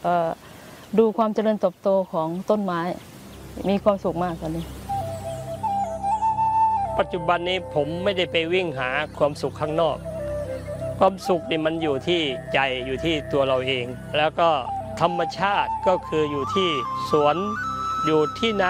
ดูความเจริญเติบโตของต้นไม้มีความสุขมากตอนนี้ปัจจุบันนี้ผมไม่ได้ไปวิ่งหาความสุขข้างนอกความสุขนี่มันอยู่ที่ใจอยู่ที่ตัวเราเองแล้วก็ธรรมชาติก็คืออยู่ที่สวนอยู่ที่นา